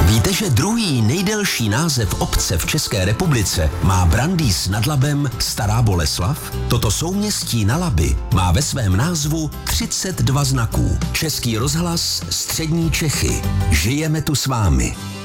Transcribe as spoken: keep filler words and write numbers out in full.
Víte, že druhý nejdelší název obce v České republice má Brandýs nad Labem Stará Boleslav? Toto souměstí na Labi má ve svém názvu třicet dva znaků. Český rozhlas, Střední Čechy. Žijeme tu s vámi.